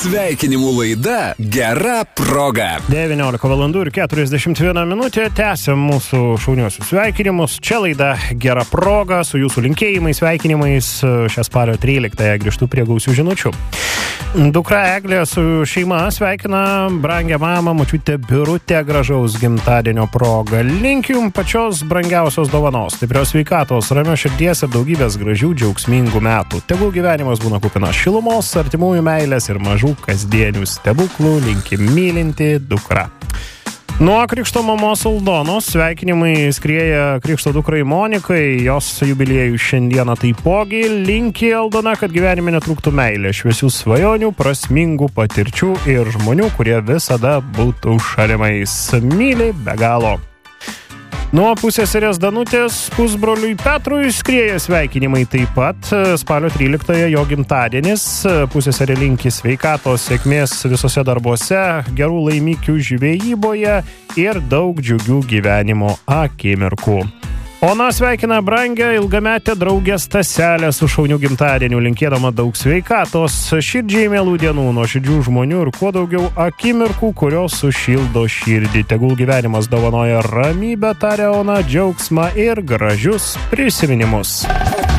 Sveikinimų laida Gera proga. 19:41 tęsiam mūsų šauniuosius sveikinimus. Čia laida Gera proga su jūsų linkėjimais, sveikinimais. Šią spalio 13-ąją grįžtu prie gausių žinučių. Dukra Eglė su šeima sveikina brangią mamą, močiutę Birutę gražaus gimtadienio proga. Linkiu jums pačios brangiausios dovanos, stiprios sveikatos, ramios širdies ir daugybės gražių, džiaugsmingų metų. Tegul gyvenimas būna kupinas šilumos, artimųjų meilės ir mažų kasdienių stebuklų, linki mylinti dukra. Nuo krikšto mamos Aldonos sveikinimai skrieja krikšto dukrai Monikai, jos jubiliejų šiandieną taipogi. Linki Aldona, kad gyvenime netrūktų meilė, šviesių svajonių, prasmingų patirčių ir žmonių, kurie visada būtų šalimais. Myli be galo. Nuo pusseserės Danutės pusbroliui Petrui skrieja sveikinimai taip pat. Spalio 13-ąją jo gimtadienis. Pusseserė linki sveikatos, sėkmės visose darbuose, gerų laimikių žvejyboje ir daug džiugių gyvenimo akimirkų. Ona sveikina brangę ilgametę draugę Staselę su šauniu gimtadieniu, linkėdama daug sveikatos, širdžiai mielų dienų, nuoširdžių žmonių ir kuo daugiau akimirkų, kurios sušildo širdį. Tegul gyvenimas dovanoja ramybę, taria Ona, džiaugsmą ir gražius prisiminimus.